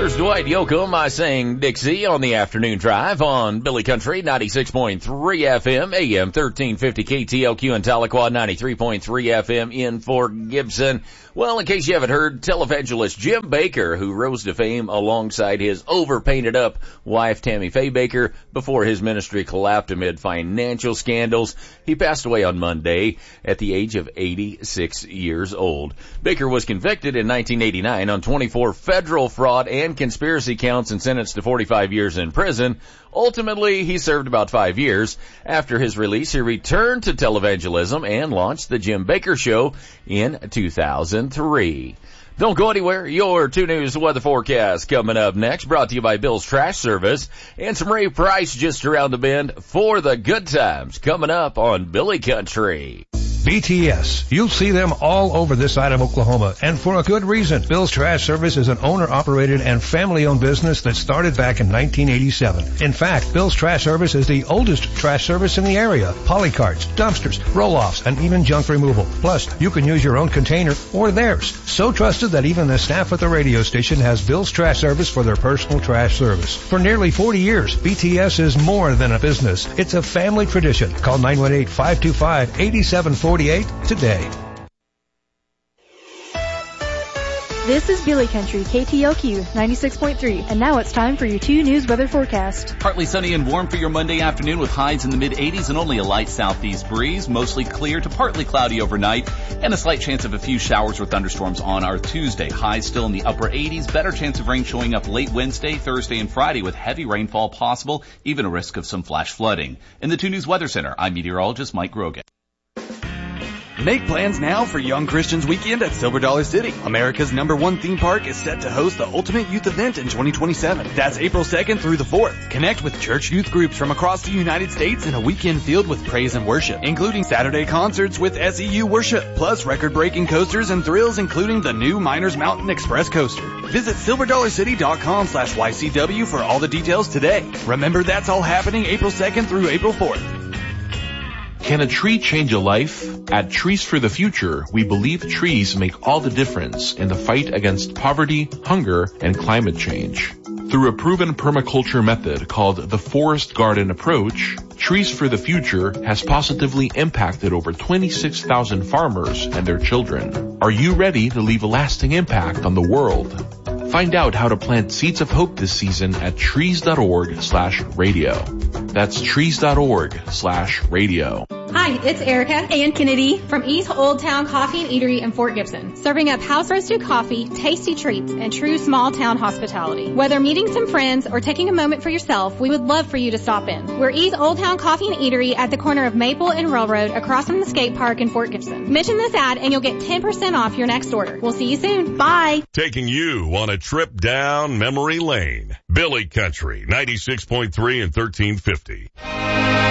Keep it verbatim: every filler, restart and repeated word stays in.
Here's Dwight Yoakam, I Sang Dixie on the afternoon drive on Billy Country, ninety-six point three F M, A M thirteen fifty K T L Q in Tahlequah, ninety-three point three F M in Fort Gibson. Well, in case you haven't heard, televangelist Jim Bakker, who rose to fame alongside his overpainted up wife Tammy Faye Bakker before his ministry collapsed amid financial scandals, he passed away on Monday at the age of eighty-six years old. Bakker was convicted in nineteen eighty-nine on twenty-four federal fraud and conspiracy counts and sentenced to forty-five years in prison. Ultimately, he served about five years. After his release, he returned to televangelism and launched the Jim Bakker Show in two thousand three. Don't go anywhere. Your two News weather forecast coming up next, brought to you by Bill's Trash Service, and some Ray Price just around the bend for the good times coming up on Billy Country. B T S. You'll see them all over this side of Oklahoma, and for a good reason. Bill's Trash Service is an owner-operated and family-owned business that started back in nineteen eighty-seven. In fact, Bill's Trash Service is the oldest trash service in the area. Polycarts, dumpsters, roll-offs, and even junk removal. Plus, you can use your own container or theirs. So trusted that even the staff at the radio station has Bill's Trash Service for their personal trash service. For nearly forty years, B T S is more than a business. It's a family tradition. Call nine one eight, five two five, eight seven four eight today. This is Billy Country, K T L Q ninety-six point three, and now it's time for your two News weather forecast. Partly sunny and warm for your Monday afternoon with highs in the mid eighties and only a light southeast breeze, mostly clear to partly cloudy overnight, and a slight chance of a few showers or thunderstorms on our Tuesday. Highs still in the upper eighties, better chance of rain showing up late Wednesday, Thursday, and Friday with heavy rainfall possible, even a risk of some flash flooding. In the two News Weather Center, I'm meteorologist Mike Grogan. Make plans now for Young Christians Weekend at Silver Dollar City. America's number one theme park is set to host the ultimate youth event in twenty twenty-seven. That's April second through the fourth. Connect with church youth groups from across the United States in a weekend filled with praise and worship, including Saturday concerts with S E U worship, plus record-breaking coasters and thrills, including the new Miners Mountain Express coaster. Visit silver dollar city dot com slash Y C W for all the details today. Remember, that's all happening April second through April fourth. Can a tree change a life? At Trees for the Future, we believe trees make all the difference in the fight against poverty, hunger, and climate change. Through a proven permaculture method called the Forest Garden Approach, Trees for the Future has positively impacted over twenty-six thousand farmers and their children. Are you ready to leave a lasting impact on the world? Find out how to plant seeds of hope this season at trees.org slash radio. That's trees.org slash radio. Hi, it's Erica and Kennedy from East Old Town Coffee and Eatery in Fort Gibson, serving up house-roasted coffee, tasty treats, and true small-town hospitality. Whether meeting some friends or taking a moment for yourself, we would love for you to stop in. We're East Old Town Coffee and Eatery at the corner of Maple and Railroad across from the skate park in Fort Gibson. Mention this ad and you'll get ten percent off your next order. We'll see you soon. Bye. Taking you on a trip down memory lane. Billy Country, ninety-six point three and thirteen fifty.